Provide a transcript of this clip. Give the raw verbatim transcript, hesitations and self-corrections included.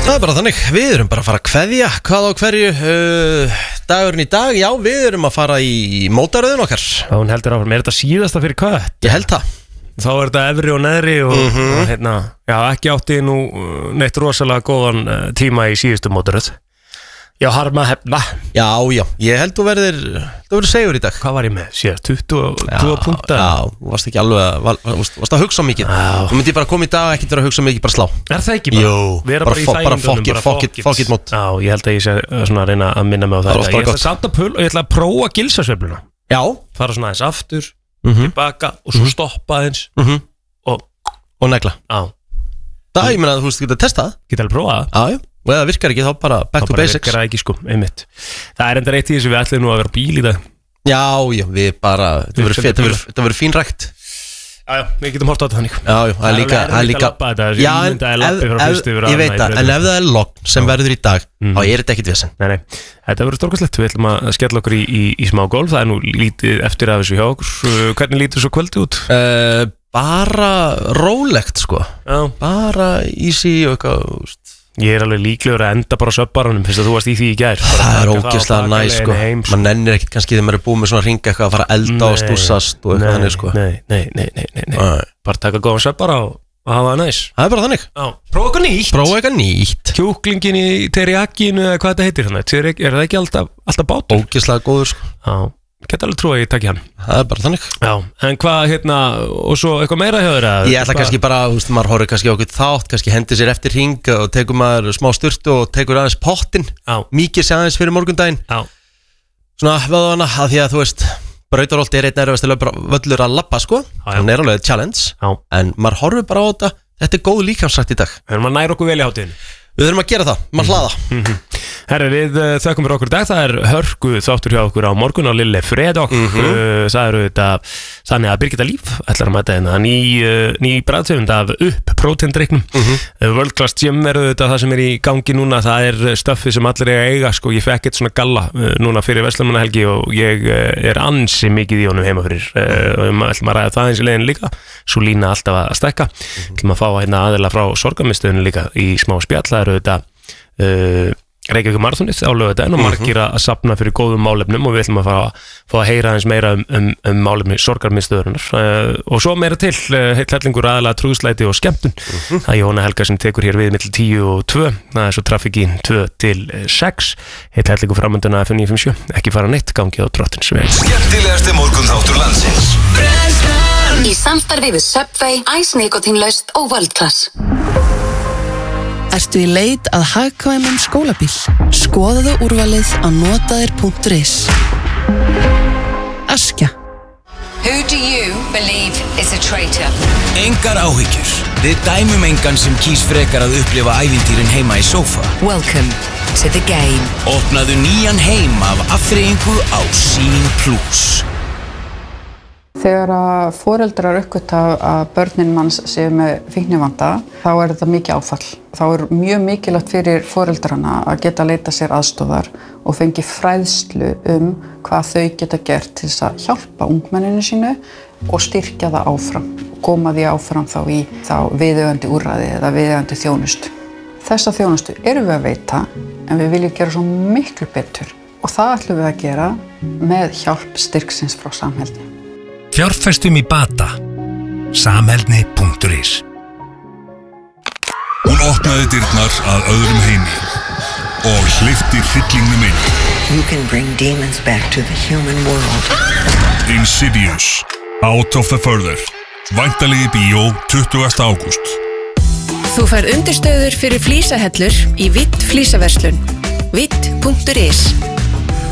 Það er bara þannig, við erum bara að fara að kveðja hvað á hverju uh, dagurinn í dag. Já, við erum að fara í mótaröðun okkar. Já, hún heldur áfram, er þetta síðasta fyrir hvað? Ég held það. Þá er þetta efri og neðri og, mm-hmm. og hérna, já, ekki átti nú neitt rosalega góðan uh, tíma í síðustu mótaröð. Já, harma hefna. Já, já, ég held þú verðir, þú verður segur í dag. Hvað var ég með? Síðast, tuttugu punta? Já, þú varst ekki alveg að, varst, varst að hugsa mikið. Já. Þú myndi bara koma í dag, ekki vera að hugsa mikið, bara slá. Er það ekki bara? Jú, bara, bara, fo bara fuck it, fuck it, fuck it mót. Já, ég held að ég sé svona að reyna að minna mig á það. það ég ætla samt að pöl og ég ætla að prófa gilsasveifluna. Já. Fara svona aðeins aftur, mm-hmm. tilbaka og svo stoppa aðeins mm-hmm. og, og negla. Já. Það, ég meina að þú veist, geta testað. Geta alveg prófað. Já, já. Og ef það virkar ekki, þá bara back þá to bara basics. virkar það ekki, sko, einmitt. Það er enda reitt í þessu, við ætlum nú að vera bíl í dag. Já, já, við bara, þetta verður fín rækt. Já, já, við getum hort á þetta þannig. Já, já, það er líka, það er líka. Já, en ég veit það, en ef það er logn sem verður í dag, þá er þetta ekkit vesen. Nei, nei, þetta verður stórkastlegt, við ætlum að skella okkur í, í, í smá golf, það er nú lítið eftir af þessu hjá okkur. Hvernig lítur svo kvöldi út? Uh, bara rólegt, sko. Já. Bara easy og eitthvað. Ég er alveg líklegur að enda bara söpbaranum, finnst að þú varst í því í gær. Það er ógeðslega næs, sko. Man nennir ekkert kannski þegar maður er búið með svona ringa eitthvað að fara að elda og stúsast og eitthvað þannig, sko. Nei, nei, nei, nei, nei, nei. Bara taka góðan söpbara og hafa það næs. Það er bara þannig. Já. Prófa eitthvað nýtt. Prófa eitthvað nýtt. Kjúklingin í teriyakinu eða hvað þetta heitir þannig. Er það ekki alltaf, alltaf bátur? Ógeðslega góður, sko. Já. Geta alveg trú að ég takki hann. Það er bara þannig. Já, en hvað, hérna, og svo eitthvað meira hjá þér að... Ég ætla kannski bara, þú veist, maður horfir kannski á okkur þátt, kannski hendir sér eftir hring og tekur maður smá sturtu og tekur aðeins pottin. Já. Mikið sé aðeins fyrir morgundaginn. Já. Svona, veðvana, að því að, þú veist, Brautarholt er einn erfiðasti völlur að labba, sko. Já, já. Hann er alveg challenge. Já. En maður horfir bara á þetta, þetta er góð líkamsrækt í dag. En maður nær okkur vel í hátíðinni. Við þurfum að gera það, maður hlaða. Mm-hmm. Herri, við uh, þökkum fyrir okkur dag. Það er hörku þáttur hjá okkur á morgun á Lille Fredag. Mm-hmm. uh, Það eru þetta þannig að Birgitta Líf ætlar að mæta hérna ný, uh, ný bræðsöfund af upp próteindreiknum. Mm-hmm. uh, World Class Gym er þetta það sem er í gangi núna. Það er stöffið sem allir er að eiga, sko. Ég fekk eitt svona galla uh, núna fyrir Verslunarmannahelgi og ég uh, er ansi mikið í honum heima fyrir. uh, um, ætlum að ræða það eins í leiðin líka. Svo lína alltaf að stekka. Mm-hmm. ætlum að fá hérna aðeila frá sorgarmiðstöðinu líka í smá spjall. Það eru þetta uh, Reykjavík marathonið á laugardaginn og margir að safna fyrir góðum málefnum og við ætlum að fá, fá að heyra aðeins meira um, um, um málefni sorgarmiðstöðurinnar uh, og svo meira til uh, heill hellingur aðalega trúðslæti og skemmtun. Uh-huh. Það er Jóhanna Helga sem tekur hér við milli tíu og tvö. Það er svo trafikín tvö til sex. Heill hellingur framönduna F níu fimm sjö. Ekki fara neitt, gangi á drottins veg. Skemmtilegasti morgunþáttur landsins. Í samstarfi við Subway, Ice Nikotínlaust og World Class. Ertu í leit að hagkvæmum skólabíl? Skoðaðu úrvalið á notaðir punktur is. Askja. Who do you believe is a traitor? Engar áhyggjur. Við dæmum engan sem kýs frekar að upplifa ævintýrin heima í sófa. Welcome to the game. Opnaðu nýjan heim af afþreyingu á Sín Plus. Þegar að foreldrar uppgöta að börnin manns séu með fíknivanda, þá er þetta mikið áfall. Þá er mjög mikilvægt fyrir foreldrana að geta leita sér aðstoðar og fengi fræðslu um hvað þau geta gert til þess að hjálpa ungmenninu sínu og styrkja það áfram. Koma því áfram þá í þá viðeigandi úrræði eða viðeigandi þjónustu. Þessa þjónustu erum við að veita, en við viljum gera svo miklu betur. Og það ætlum við að gera með hjálp styrksins frá Samheldni. Fjárfestum í bata. Samheldni punktur is. Hún opnaði dyrnar að öðrum heimi og hleypti hryllingnum inn. You can bring demons back to the human world. Insidious, Out of the Further. Væntanlegi bíó tuttugasta ágúst. Þú færð undirstöður fyrir flísahellur í Vitt flísaverslun. Vitt punktur is.